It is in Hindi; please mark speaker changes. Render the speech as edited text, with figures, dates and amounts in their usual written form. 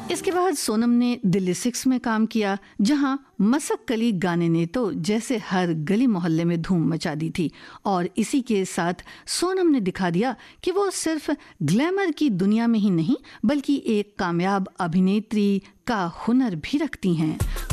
Speaker 1: इसके बाद सोनम ने दिल्ली 6 में काम किया, जहां मसक कली गाने ने तो जैसे हर गली मोहल्ले में धूम मचा दी थी। और इसी के साथ सोनम ने दिखा दिया कि वो सिर्फ ग्लैमर की दुनिया में ही नहीं बल्कि एक कामयाब अभिनेत्री का हुनर भी रखती हैं।